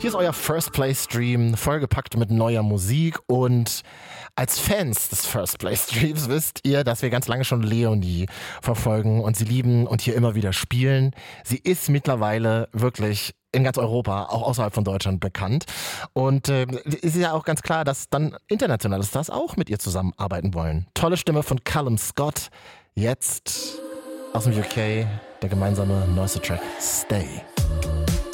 Hier ist euer First Play Stream, vollgepackt mit neuer Musik, und als Fans des First Play Streams wisst ihr, dass wir ganz lange schon Leonie verfolgen und sie lieben und hier immer wieder spielen. Sie ist mittlerweile wirklich in ganz Europa, auch außerhalb von Deutschland, bekannt. Und ist ja auch ganz klar, dass dann internationale Stars auch mit ihr zusammenarbeiten wollen. Tolle Stimme von Callum Scott. Jetzt aus dem UK der gemeinsame neueste Track Stay.